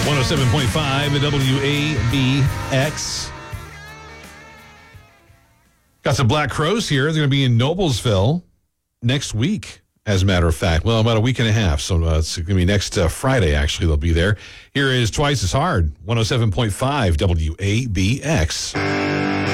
107.5 WABX. Got some Black Crowes here. They're going to be in Noblesville next week, as a matter of fact. Well, about a week and a half. So it's going to be next Friday, actually, they'll be there. Here is Twice as Hard, 107.5 WABX.